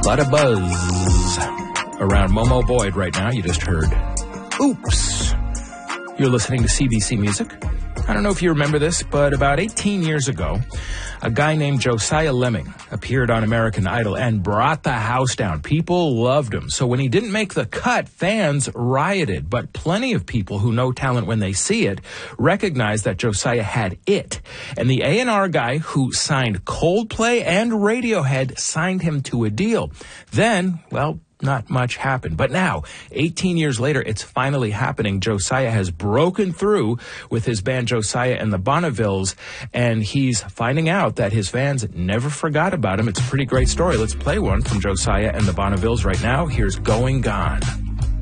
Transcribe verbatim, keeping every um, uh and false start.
A lot of buzz around Momo Boyd right now. You just heard Oops. You're listening to C B C Music. I don't know if you remember this, but about eighteen years ago, a guy named Josiah Lemming appeared on American Idol and brought the house down. People loved him. So when he didn't make the cut, fans rioted. But plenty of people who know talent when they see it recognize that Josiah had it. And the A and R guy who signed Coldplay and Radiohead signed him to a deal. Then, well, not much happened. But now, eighteen years later, it's finally happening. Josiah has broken through with his band Josiah and the Bonnevilles, and he's finding out that his fans never forgot about him. It's a pretty great story. Let's play one from Josiah and the Bonnevilles right now. Here's Going Gone.